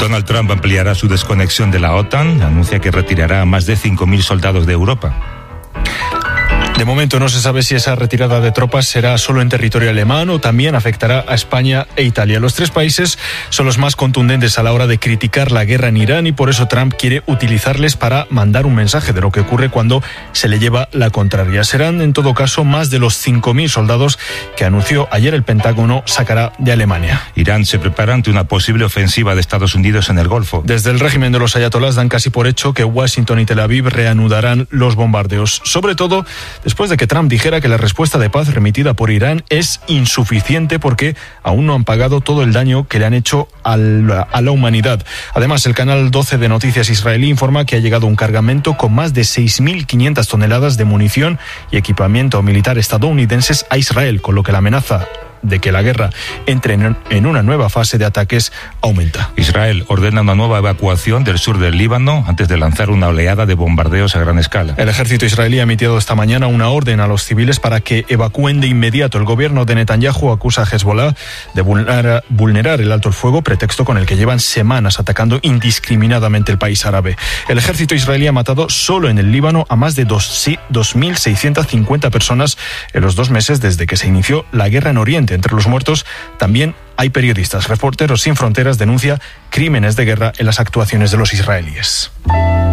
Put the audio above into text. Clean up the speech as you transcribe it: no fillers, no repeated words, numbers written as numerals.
Donald Trump ampliará su desconexión de la OTAN, anuncia que retirará a más de 5.000 soldados de Europa. De momento no se sabe si esa retirada de tropas será solo en territorio alemán o también afectará a España e Italia. Los tres países son los más contundentes a la hora de criticar la guerra en Irán y por eso Trump quiere utilizarles para mandar un mensaje de lo que ocurre cuando se le lleva la contraria. Serán en todo caso más de los 5.000 soldados que anunció ayer el Pentágono sacará de Alemania. Irán se prepara ante una posible ofensiva de Estados Unidos en el Golfo. Desde el régimen de los ayatolás dan casi por hecho que Washington y Tel Aviv reanudarán los bombardeos, sobre todo después de que Trump dijera que la respuesta de paz remitida por Irán es insuficiente porque aún no han pagado todo el daño que le han hecho a la humanidad. Además, el canal 12 de noticias israelí informa que ha llegado un cargamento con más de 6.500 toneladas de munición y equipamiento militar estadounidenses a Israel, con lo que la amenaza de que la guerra entre en una nueva fase de ataques aumenta. Israel ordena una nueva evacuación del sur del Líbano antes de lanzar una oleada de bombardeos a gran escala. El ejército israelí ha emitido esta mañana una orden a los civiles para que evacúen de inmediato. El gobierno de Netanyahu acusa a Hezbollah de vulnerar el alto el fuego, pretexto con el que llevan semanas atacando indiscriminadamente el país árabe. El ejército israelí ha matado solo en el Líbano a más de 2.650 personas en los 2 meses desde que se inició la guerra en Oriente. Entre los muertos también hay periodistas. Reporteros Sin Fronteras denuncia crímenes de guerra en las actuaciones de los israelíes.